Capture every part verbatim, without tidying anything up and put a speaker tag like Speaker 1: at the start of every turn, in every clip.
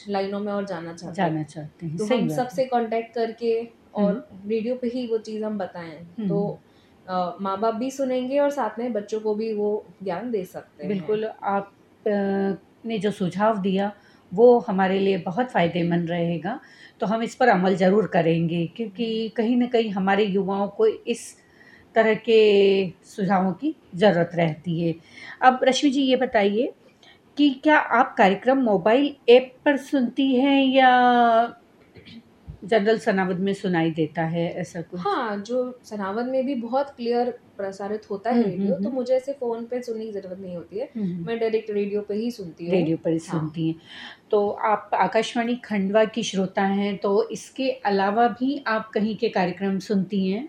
Speaker 1: लाइनों में और जाना चाहते
Speaker 2: जाना चाहते हैं,
Speaker 1: तो
Speaker 2: सही
Speaker 1: हम
Speaker 2: बात
Speaker 1: सबसे
Speaker 2: है।
Speaker 1: कांटेक्ट करके और रेडियो पे ही वो चीज़ हम बताएं तो
Speaker 2: हम्म।
Speaker 1: माँ बाप भी सुनेंगे और साथ में बच्चों को भी वो ज्ञान दे सकते हैं।
Speaker 2: बिल्कुल, आप अ, ने जो सुझाव दिया वो हमारे लिए बहुत फ़ायदेमंद रहेगा, तो हम इस पर अमल ज़रूर करेंगे, क्योंकि कहीं न कहीं हमारे युवाओं को इस तरह के सुझावों की ज़रूरत रहती है। अब रश्मि जी ये बताइए कि क्या आप कार्यक्रम मोबाइल ऐप पर सुनती हैं या जनरल सनावद में सुनाई देता है, ऐसा कुछ?
Speaker 1: हाँ, जो सनावद में भी बहुत क्लियर प्रसारित होता है
Speaker 2: हुँ, हुँ,
Speaker 1: रेडियो, तो
Speaker 2: हुँ।
Speaker 1: मुझे ऐसे फ़ोन पे सुनने की ज़रूरत नहीं होती है।
Speaker 2: हुँ, हुँ।
Speaker 1: मैं डायरेक्ट रेडियो पे ही सुनती हूँ।
Speaker 2: रेडियो पर ही
Speaker 1: हाँ।
Speaker 2: सुनती हैं। तो आप आकाशवाणी खंडवा की श्रोता हैं, तो इसके अलावा भी आप कहीं के कार्यक्रम सुनती हैं?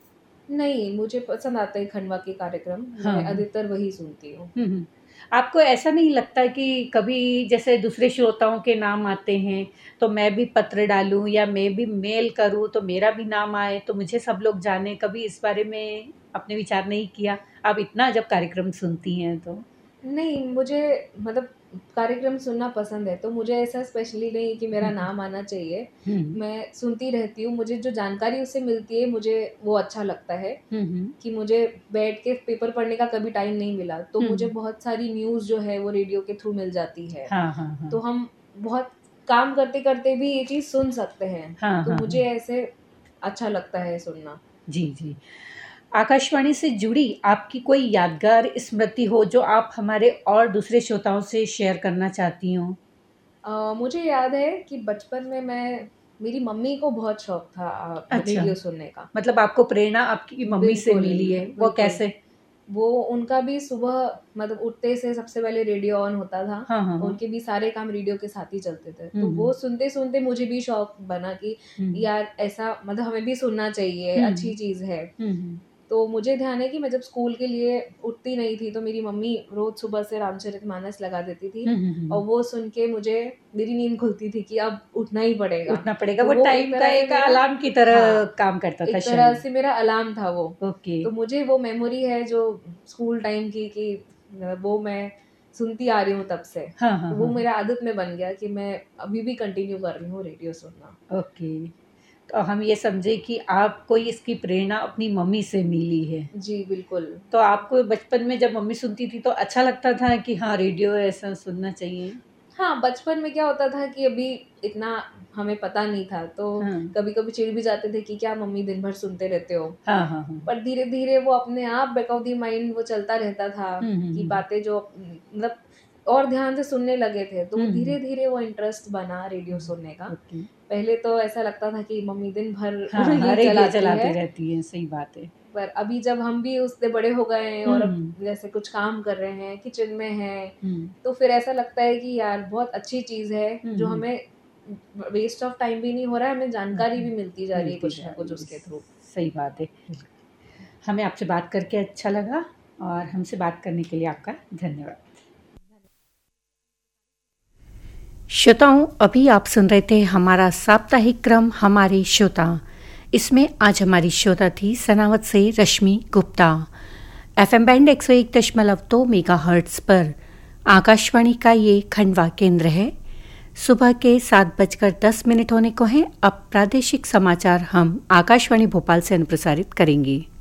Speaker 1: नहीं, मुझे पसंद आता है खंडवा के कार्यक्रम, मैं
Speaker 2: हाँ।
Speaker 1: अधिकतर वही सुनती हूँ।
Speaker 2: हुँ, हुँ। आपको ऐसा नहीं लगता कि कभी जैसे दूसरे श्रोताओं के नाम आते हैं, तो मैं भी पत्र डालूँ या मैं भी मेल करूँ तो मेरा भी नाम आए, तो मुझे सब लोग जानें, कभी इस बारे में आपने विचार नहीं किया? आप इतना जब कार्यक्रम सुनती हैं तो?
Speaker 1: नहीं, मुझे मतलब कार्यक्रम सुनना पसंद है, तो मुझे ऐसा स्पेशली नहीं कि मेरा
Speaker 2: हुँ, हुँ।
Speaker 1: नाम आना चाहिए।
Speaker 2: हुँ।
Speaker 1: मैं सुनती रहती हूँ, मुझे जो जानकारी उससे मिलती है, मुझे वो अच्छा लगता है
Speaker 2: हुँ, हुँ।
Speaker 1: कि मुझे बैठ के पेपर पढ़ने का कभी टाइम नहीं मिला, तो मुझे
Speaker 2: हुँ।
Speaker 1: बहुत सारी न्यूज़ जो है वो रेडियो के थ्रू मिल जाती है।
Speaker 2: हाँ, हाँ,
Speaker 1: तो
Speaker 2: हाँ।
Speaker 1: हम बहुत काम करते-करते भी ये चीज़ सुन सकते हैं,
Speaker 2: हाँ,
Speaker 1: तो
Speaker 2: हाँ,
Speaker 1: मुझे
Speaker 2: हाँ।
Speaker 1: ऐसे अच्छा लगता है सुनना।
Speaker 2: जी, जी। आकाशवाणी से जुड़ी आपकी कोई यादगार स्मृति हो जो आप हमारे और दूसरे श्रोताओं से शेयर करना चाहती हों?
Speaker 1: अ, मुझे याद है कि बचपन में मैं मेरी मम्मी को बहुत शौक था अ,
Speaker 2: अच्छा,
Speaker 1: रेडियो सुनने का।
Speaker 2: मतलब आपको प्रेरणा आपकी मम्मी से
Speaker 1: बिल्कुल,
Speaker 2: मिली है, वो
Speaker 1: बिल्कुल।
Speaker 2: कैसे?
Speaker 1: वो उनका भी सुबह मतलब उठते से सबसे पहले रेडियो ऑन होता था।
Speaker 2: हाँ, हाँ, हाँ।
Speaker 1: उनके भी सारे काम रेडियो के साथ ही चलते थे।
Speaker 2: हुँ,
Speaker 1: तो वो
Speaker 2: हुँ।
Speaker 1: सुनते-सुनते मुझे भी शौक बना कि
Speaker 2: हुँ।
Speaker 1: यार ऐसा मतलब हमें भी सुनना चाहिए,
Speaker 2: हुँ,
Speaker 1: अच्छी
Speaker 2: हुँ।
Speaker 1: चीज़ है।
Speaker 2: हुँ, हुँ।
Speaker 1: तो मुझे ध्यान है कि मैं जब स्कूल के लिए उठती नहीं थी, तो मेरी मम्मी रोज़ सुबह से रामचरितमानस लगा देती थी
Speaker 2: हुँ, हुँ, हुँ।
Speaker 1: और वो सुन के मुझे मेरी नींद खुलती थी कि अब उठना ही पड़ेगा।
Speaker 2: उठना पड़ेगा,
Speaker 1: तो
Speaker 2: वो
Speaker 1: वो एक
Speaker 2: टाइम का
Speaker 1: तरह से
Speaker 2: एक
Speaker 1: मेरा
Speaker 2: अलार्म की तरह
Speaker 1: हाँ,
Speaker 2: काम करता था
Speaker 1: एक तरह
Speaker 2: शायद।
Speaker 1: से मेरा अलार्म था वो।
Speaker 2: ओके।
Speaker 1: तो मुझे वो मेमोरी है जो स्कूल टाइम की कि अ, वो मैं सुनती आ रही हूँ तब से।
Speaker 2: हाँ, हाँ,
Speaker 1: तो वो
Speaker 2: हाँ, हाँ।
Speaker 1: मेरा आदत में बन गया कि मैं अभी भी कंटिन्यू कर रही हूँ रेडियो सुनना।
Speaker 2: ओके। तो हम ये समझे कि आपको इसकी प्रेरणा अपनी मम्मी से मिली है।
Speaker 1: जी, बिल्कुल।
Speaker 2: तो आपको बचपन में जब मम्मी सुनती थी तो अच्छा लगता था कि हाँ, रेडियो ऐसा सुनना चाहिए?
Speaker 1: हाँ, बचपन में क्या होता था कि अभी इतना हमें पता नहीं था, तो
Speaker 2: हाँ।
Speaker 1: कभी-कभी चिढ़ भी जाते थे कि क्या मम्मी दिन भर सुनते रहते हो।
Speaker 2: हाँ, हाँ, हाँ।
Speaker 1: पर धीरे-धीरे वो अपने आप बैक ऑफ द माइंड वो चलता रहता था
Speaker 2: हुँ, हुँ,
Speaker 1: कि
Speaker 2: हुँ।
Speaker 1: बातें जो मतलब और ध्यान से सुनने लगे थे, तो
Speaker 2: हुँ, हुँ।
Speaker 1: धीरे-धीरे वो इंटरेस्ट बना रेडियो
Speaker 2: हुँ,
Speaker 1: सुनने का।
Speaker 2: ओके।
Speaker 1: पहले तो ऐसा लगता था कि मम्मी दिन भर
Speaker 2: हाँ, हाँ,
Speaker 1: यही
Speaker 2: रेडियो
Speaker 1: चलाती
Speaker 2: चलाती
Speaker 1: है,
Speaker 2: रहती हैं, सही बात है।
Speaker 1: पर अभी जब हम भी उससे बड़े हो गए हैं
Speaker 2: हुँ,
Speaker 1: और अब
Speaker 2: हुँ।
Speaker 1: जैसे कुछ काम कर रहे हैं, किचन में हैं,
Speaker 2: हुँ।
Speaker 1: तो फिर ऐसा लगता है कि यार बहुत अच्छी चीज़ है,
Speaker 2: हुँ,
Speaker 1: जो
Speaker 2: हुँ।
Speaker 1: हमें वेस्ट ऑफ टाइम भी नहीं हो रहा है, हमें
Speaker 2: हाँ,
Speaker 1: जानकारी
Speaker 2: हाँ,
Speaker 1: भी मिलती जा रही है
Speaker 2: मिलती
Speaker 1: कुछ
Speaker 2: जा
Speaker 1: ना कुछ
Speaker 2: रही है,
Speaker 1: उसके थ्रू।
Speaker 2: सही बात है। हमें आपसे बात करके अच्छा लगा और हमसे बात करने के लिए आपका धन्यवाद। श्रोताओं, अभी आप सुन रहे थे हमारा साप्ताहिक क्रम हमारे श्रोता। इसमें आज हमारी श्रोता थी सनावद से रश्मि गुप्ता। एफएम बैंड एक सौ एक दशमलव दो मेगाहर्ट्ज़ पर आकाशवाणी का ये खंडवा केंद्र है। सुबह के सात बजकर दस मिनट होने को हैं। अब प्रादेशिक समाचार हम आकाशवाणी भोपाल से अनुप्रसारित करेंगे।